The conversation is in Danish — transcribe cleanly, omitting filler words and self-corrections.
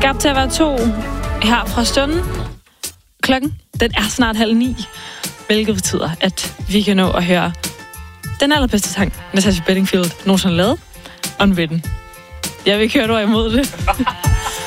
Skabt til at være 2 her fra stunden. Klokken, den er snart 8:30, hvilket betyder, at vi kan nå at høre den allerbedste sang, Natasha Bedingfield nogensinde lavet, Unwritten. Jeg vil ikke høre, du er imod det.